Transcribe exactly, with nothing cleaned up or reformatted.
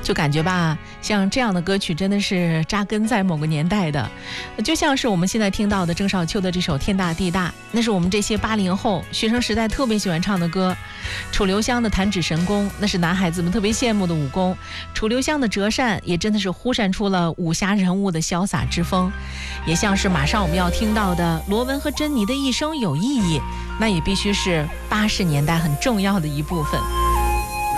就感觉吧，像这样的歌曲真的是扎根在某个年代的，就像是我们现在听到的郑少秋的这首《天大地大》，那是我们这些八零后学生时代特别喜欢唱的歌。楚留香的弹指神功，那是男孩子们特别羡慕的武功。楚留香的折扇也真的是忽闪出了武侠人物的潇洒之风，也像是马上我们要听到的罗文和珍妮的一生有意义，那也必须是八十年代很重要的一部分。